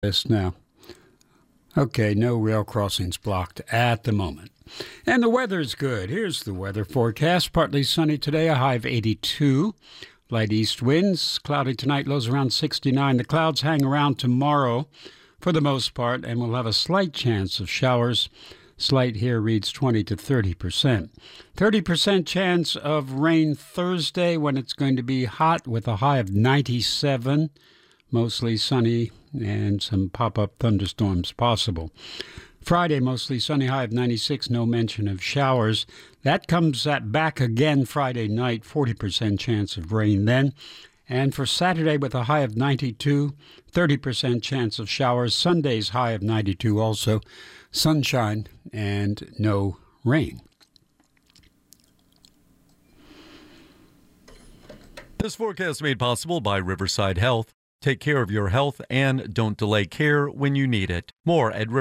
this now. Okay, no rail crossings blocked at the moment. And the weather's good. Here's the weather forecast. Partly sunny today, a high of 82. Light east winds. Cloudy tonight, lows around 69. The clouds hang around tomorrow for the most part, and we'll have a slight chance of showers. Slight here reads 20 to 30%. 30% chance of rain Thursday when it's going to be hot with a high of 97. Mostly sunny and some pop-up thunderstorms possible. Friday, mostly sunny, high of 96, no mention of showers. That comes back again Friday night, 40% chance of rain then. And for Saturday, with a high of 92, 30% chance of showers. Sunday's high of 92 also. Sunshine and no rain. This forecast made possible by Riverside Health. Take care of your health and don't delay care when you need it. More at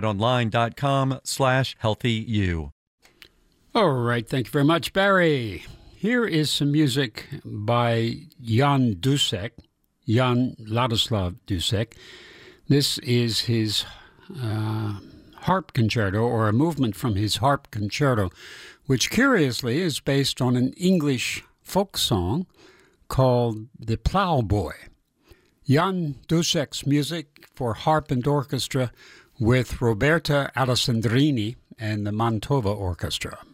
riversideonline.com/healthyu. All right, thank you very much, Barry. Here is some music by Jan Dušek, Jan Ladislav Dušek. This is his harp concerto, or a movement from his harp concerto, which curiously is based on an English folk song called The Plowboy. Jan Dušek's music for harp and orchestra with Roberta Alessandrini and the Mantova Orchestra.